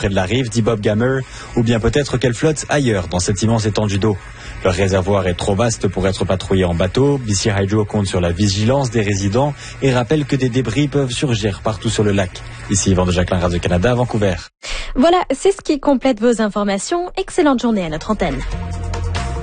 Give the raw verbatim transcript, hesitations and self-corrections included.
près de la rive, dit Bob Gammer, ou bien peut-être qu'elle flotte ailleurs dans cette immense étendue d'eau. Le réservoir est trop vaste pour être patrouillé en bateau. B C Hydro compte sur la vigilance des résidents et rappelle que des débris peuvent surgir partout sur le lac. Ici Yvan de Jacquelin, Radio-Canada, Vancouver. Voilà, c'est ce qui complète vos informations. Excellente journée à notre antenne.